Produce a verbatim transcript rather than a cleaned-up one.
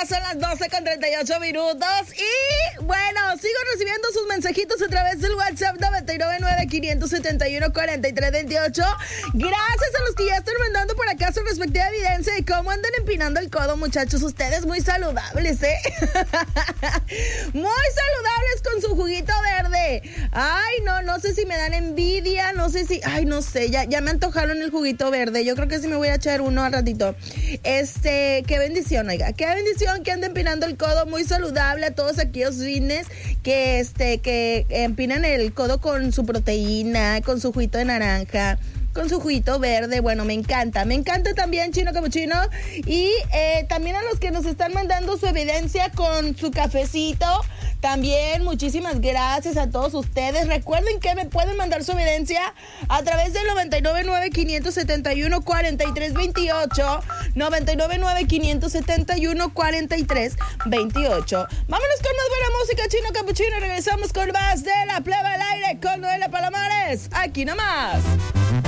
ya son las doce con treinta y ocho minutos y bueno, sigo recibiendo sus mensajitos a través del WhatsApp noventa y nueve nueve, quinientos setenta y uno, cuarenta y tres veintiocho. Gracias a los que ya están mandando por acá su respectiva evidencia de cómo andan empinando el codo, muchachos. Ustedes muy saludables, ¿eh? Muy saludables con su juguito verde. Ay, no, no sé si me dan envidia, no sé si, ay, no sé, ya, ya me antojaron el juguito verde. Yo creo que sí me voy a echar uno al ratito. Este, qué bendición, oiga, qué bendición que anden empinando el codo, muy saludable a todos aquellos fines que, este, que empinan el codo con su proteína, con su juguito de naranja, con su juguito verde. Bueno, me encanta, me encanta también Chino Capuchino. Y eh, también a los que nos están mandando su evidencia con su cafecito, también muchísimas gracias a todos ustedes. Recuerden que me pueden mandar su evidencia a través del noventa y nueve nueve, quinientos setenta y uno, cuarenta y tres veintiocho, noventa y nueve nueve, quinientos setenta y uno, cuarenta y tres veintiocho. Vámonos con más buena música, Chino Capuchino. Regresamos con más de La Plebe al Aire con Noela Palomares. Aquí nomás.